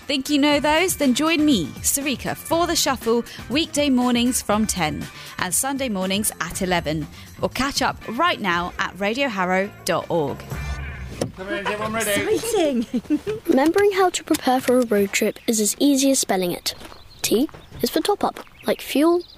Think you know those? Then join me, Sarika, for The Shuffle weekday mornings from 10 and Sunday mornings at 11. Or catch up right now at radioharrow.org. Come in, everyone ready? Exciting! Remembering how to prepare for a road trip is as easy as spelling it. T is for top up, like fuel